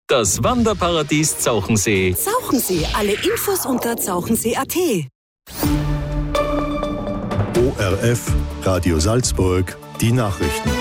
Das Wanderparadies Zauchensee. Zauchensee, alle Infos unter zauchensee.at. ORF, Radio Salzburg, die Nachrichten.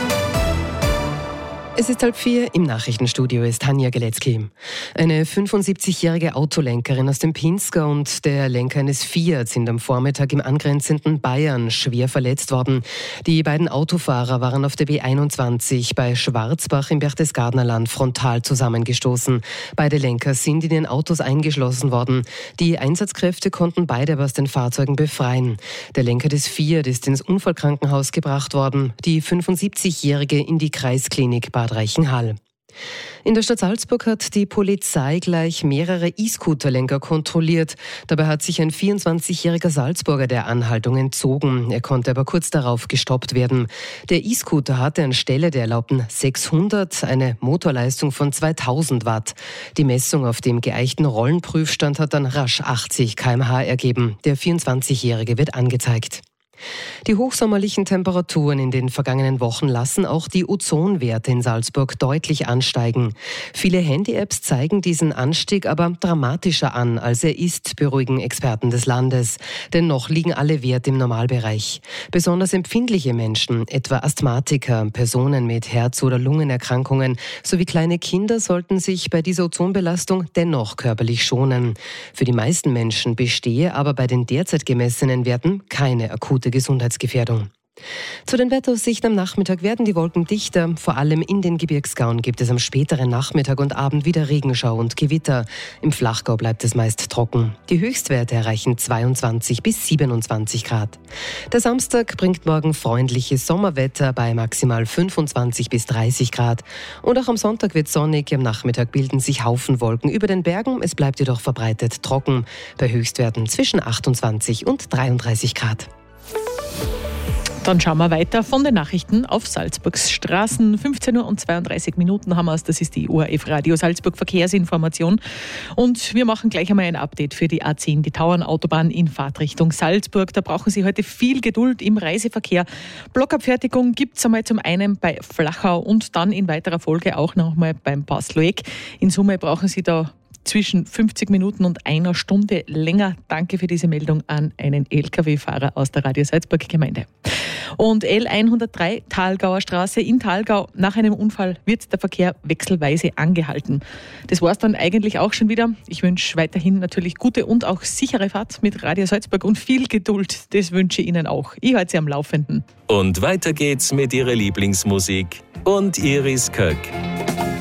Es ist 3:30, im Nachrichtenstudio ist Tanja Geletzky. Eine 75-jährige Autolenkerin aus dem Pinzgau und der Lenker eines Fiat sind am Vormittag im angrenzenden Bayern schwer verletzt worden. Die beiden Autofahrer waren auf der B21 bei Schwarzbach im Berchtesgadener Land frontal zusammengestoßen. Beide Lenker sind in den Autos eingeschlossen worden. Die Einsatzkräfte konnten beide aber aus den Fahrzeugen befreien. Der Lenker des Fiat ist ins Unfallkrankenhaus gebracht worden, die 75-jährige in die Kreisklinik Bad Reichenhall. In der Stadt Salzburg hat die Polizei gleich mehrere E-Scooter-Lenker kontrolliert. Dabei hat sich ein 24-jähriger Salzburger der Anhaltung entzogen. Er konnte aber kurz darauf gestoppt werden. Der E-Scooter hatte anstelle der erlaubten 600 eine Motorleistung von 2000 Watt. Die Messung auf dem geeichten Rollenprüfstand hat dann rasch 80 km/h ergeben. Der 24-jährige wird angezeigt. Die hochsommerlichen Temperaturen in den vergangenen Wochen lassen auch die Ozonwerte in Salzburg deutlich ansteigen. Viele Handy-Apps zeigen diesen Anstieg aber dramatischer an, als er ist, beruhigen Experten des Landes. Dennoch liegen alle Werte im Normalbereich. Besonders empfindliche Menschen, etwa Asthmatiker, Personen mit Herz- oder Lungenerkrankungen sowie kleine Kinder sollten sich bei dieser Ozonbelastung dennoch körperlich schonen. Für die meisten Menschen bestehe aber bei den derzeit gemessenen Werten keine akute Gesundheitsgefährdung. Zu den Wetteraussichten am Nachmittag werden die Wolken dichter. Vor allem in den Gebirgsgauen gibt es am späteren Nachmittag und Abend wieder Regenschau und Gewitter. Im Flachgau bleibt es meist trocken. Die Höchstwerte erreichen 22 bis 27 Grad. Der Samstag bringt morgen freundliches Sommerwetter bei maximal 25 bis 30 Grad. Und auch am Sonntag wird sonnig. Am Nachmittag bilden sich Haufenwolken über den Bergen. Es bleibt jedoch verbreitet trocken. Bei Höchstwerten zwischen 28 und 33 Grad. Dann schauen wir weiter von den Nachrichten auf Salzburgs Straßen. 15:32 Uhr haben wir es. Das ist die ORF Radio Salzburg Verkehrsinformation. Und wir machen gleich einmal ein Update für die A10, die Tauernautobahn in Fahrtrichtung Salzburg. Da brauchen Sie heute viel Geduld im Reiseverkehr. Blockabfertigung gibt es einmal zum einen bei Flachau und dann in weiterer Folge auch nochmal beim Pasloeck. In Summe brauchen Sie da zwischen 50 Minuten und einer Stunde länger. Danke für diese Meldung an einen Lkw-Fahrer aus der Radio Salzburg Gemeinde. Und L103 Thalgauer Straße in Thalgau. Nach einem Unfall wird der Verkehr wechselweise angehalten. Das war es dann eigentlich auch schon wieder. Ich wünsche weiterhin natürlich gute und auch sichere Fahrt mit Radio Salzburg und viel Geduld. Das wünsche ich Ihnen auch. Ich halte Sie am Laufenden. Und weiter geht's mit Ihrer Lieblingsmusik und Iris Köck.